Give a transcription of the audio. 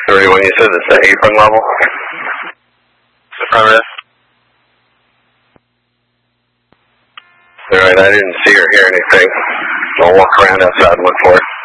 31, you said it's the apron level? Affirmative. Alright, I didn't see or hear anything. So I'll walk around outside and look for it.